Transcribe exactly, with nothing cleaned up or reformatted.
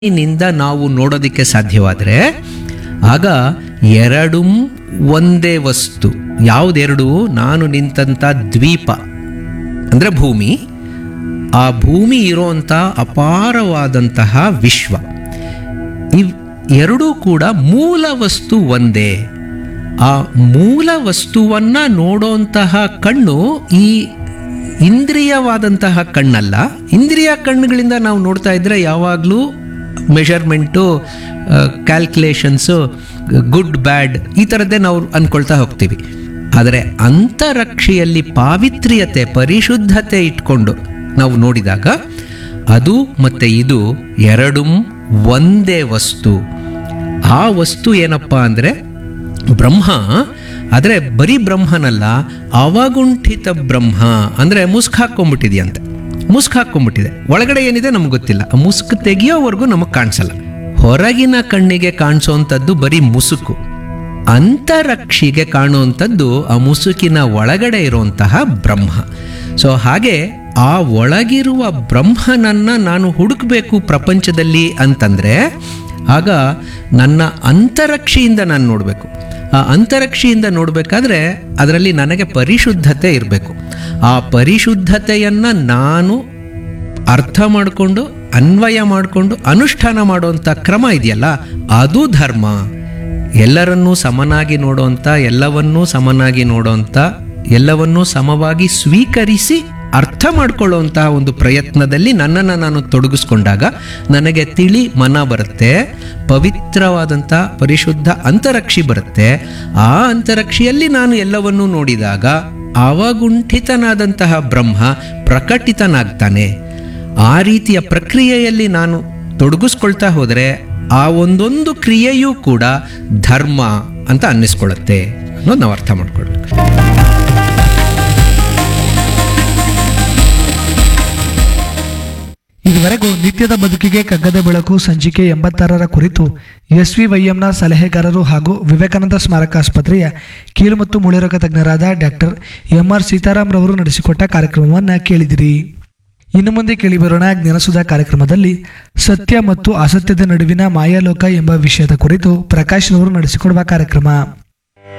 ನಿಂದ ನಾವು ನೋಡೋದಕ್ಕೆ ಸಾಧ್ಯವಾದರೆ ಆಗ ಎರಡೂ ಒಂದೇ ವಸ್ತು. ಯಾವುದೆರಡು? ನಾನು ನಿಂತಂಥ ದ್ವೀಪ ಅಂದರೆ ಭೂಮಿ, ಆ ಭೂಮಿ ಇರೋಂಥ ಅಪಾರವಾದಂತಹ ವಿಶ್ವ, ಇವ್ ಎರಡೂ ಕೂಡ ಮೂಲ ವಸ್ತು ಒಂದೇ. ಆ ಮೂಲ ವಸ್ತುವನ್ನು ನೋಡೋಂತಹ ಕಣ್ಣು ಈ ಇಂದ್ರಿಯವಾದಂತಹ ಕಣ್ಣಲ್ಲ. ಇಂದ್ರಿಯ ಕಣ್ಣುಗಳಿಂದ ನಾವು ನೋಡ್ತಾ ಇದ್ದರೆ ಯಾವಾಗಲೂ ಮೆಷರ್ಮೆಂಟು, ಕ್ಯಾಲ್ಕುಲೇಷನ್ಸು, ಗುಡ್ ಬ್ಯಾಡ್ ಈ ಥರದ್ದೇ ನಾವು ಅಂದ್ಕೊಳ್ತಾ ಹೋಗ್ತೀವಿ. ಆದರೆ ಅಂತರಕ್ಷಿಯಲ್ಲಿ ಪಾವಿತ್ರ್ಯತೆ, ಪರಿಶುದ್ಧತೆ ಇಟ್ಕೊಂಡು ನಾವು ನೋಡಿದಾಗ ಅದು ಮತ್ತು ಇದು ಎರಡೂ ಒಂದೇ ವಸ್ತು. ಆ ವಸ್ತು ಏನಪ್ಪ ಅಂದರೆ ಬ್ರಹ್ಮ. ಆದರೆ ಬರೀ ಬ್ರಹ್ಮನಲ್ಲ, ಅವಗುಂಠಿತ ಬ್ರಹ್ಮ ಅಂದರೆ ಮುಸ್ಕ್ ಹಾಕ್ಕೊಂಬಿಟ್ಟಿದೆಯಂತೆ. ಮುಸ್ಕ್ ಹಾಕ್ಕೊಂಬಿಟ್ಟಿದೆ, ಒಳಗಡೆ ಏನಿದೆ ನಮ್ಗೆ ಗೊತ್ತಿಲ್ಲ. ಆ ಮುಸ್ಕ್ ತೆಗಿಯೋವರೆಗೂ ನಮಗೆ ಕಾಣಿಸಲ್ಲ. ಹೊರಗಿನ ಕಣ್ಣಿಗೆ ಕಾಣಿಸೋವಂಥದ್ದು ಬರೀ ಮುಸುಕು, ಅಂತರಕ್ಷಿಗೆ ಕಾಣುವಂಥದ್ದು ಆ ಮುಸುಕಿನ ಒಳಗಡೆ ಇರುವಂತಹ ಬ್ರಹ್ಮ. ಸೊ ಹಾಗೆ ಆ ಒಳಗಿರುವ ಬ್ರಹ್ಮನನ್ನು ನಾನು ಹುಡುಕಬೇಕು ಪ್ರಪಂಚದಲ್ಲಿ ಅಂತಂದರೆ ಆಗ ನನ್ನ ಅಂತರಕ್ಷಿಯಿಂದ ನಾನು ನೋಡಬೇಕು. ಆ ಅಂತರಕ್ಷಿಯಿಂದ ನೋಡಬೇಕಾದ್ರೆ ಅದರಲ್ಲಿ ನನಗೆ ಪರಿಶುದ್ಧತೆ ಇರಬೇಕು. ಆ ಪರಿಶುದ್ಧತೆಯನ್ನು ನಾನು ಅರ್ಥ ಮಾಡಿಕೊಂಡು, ಅನ್ವಯ ಮಾಡಿಕೊಂಡು ಅನುಷ್ಠಾನ ಮಾಡುವಂಥ ಕ್ರಮ ಇದೆಯಲ್ಲ, ಅದು ಧರ್ಮ. ಎಲ್ಲರನ್ನೂ ಸಮನಾಗಿ ನೋಡುವಂಥ, ಎಲ್ಲವನ್ನೂ ಸಮನಾಗಿ ನೋಡುವಂಥ, ಎಲ್ಲವನ್ನೂ ಸಮವಾಗಿ ಸ್ವೀಕರಿಸಿ ಅರ್ಥ ಮಾಡಿಕೊಳ್ಳುವಂತಹ ಒಂದು ಪ್ರಯತ್ನದಲ್ಲಿ ನನ್ನನ್ನು ನಾನು ತೊಡಗಿಸ್ಕೊಂಡಾಗ ನನಗೆ ತಿಳಿ ಮನ ಬರುತ್ತೆ, ಪವಿತ್ರವಾದಂಥ ಪರಿಶುದ್ಧ ಅಂತರಕ್ಷಿ ಬರುತ್ತೆ. ಆ ಅಂತರಕ್ಷಿಯಲ್ಲಿ ನಾನು ಎಲ್ಲವನ್ನೂ ನೋಡಿದಾಗ ಅವಗುಂಠಿತನಾದಂತಹ ಬ್ರಹ್ಮ ಪ್ರಕಟಿತನಾಗ್ತಾನೆ. ಆ ರೀತಿಯ ಪ್ರಕ್ರಿಯೆಯಲ್ಲಿ ನಾನು ತೊಡಗಿಸ್ಕೊಳ್ತಾ ಹೋದರೆ ಆ ಒಂದೊಂದು ಕ್ರಿಯೆಯೂ ಕೂಡ ಧರ್ಮ ಅಂತ ಅನ್ನಿಸ್ಕೊಳ್ಳುತ್ತೆ ಅನ್ನೋದು ನಾವು ಅರ್ಥ ಮಾಡ್ಕೊಳ್ಬೇಕು. ಇದುವರೆಗೂ ನಿತ್ಯದ ಬದುಕಿಗೆ ಕಗ್ಗದ ಬೆಳಕು ಸಂಚಿಕೆ ಎಂಬತ್ತಾರರ ಕುರಿತು ಎಸ್ ವಿ ವೈಎಂನ ಸಲಹೆಗಾರರು ಹಾಗೂ ವಿವೇಕಾನಂದ ಸ್ಮಾರಕ ಆಸ್ಪತ್ರೆಯ ಕೀಲು ಮತ್ತು ಮೂಳೆರೋಗ ತಜ್ಞರಾದ ಡಾಕ್ಟರ್ ಎಂ ಆರ್ ಸೀತಾರಾಮ್ ರವರು ನಡೆಸಿಕೊಟ್ಟ ಕಾರ್ಯಕ್ರಮವನ್ನು ಕೇಳಿದಿರಿ. ಇನ್ನು ಮುಂದೆ ಕೇಳಿಬರೋಣ ಜ್ಞಾನಸುಧಾ ಕಾರ್ಯಕ್ರಮದಲ್ಲಿ ಸತ್ಯ ಮತ್ತು ಅಸತ್ಯದ ನಡುವಿನ ಮಾಯಾಲೋಕ ಎಂಬ ವಿಷಯದ ಕುರಿತು ಪ್ರಕಾಶ್ ರವರು ನಡೆಸಿಕೊಡುವ ಕಾರ್ಯಕ್ರಮ.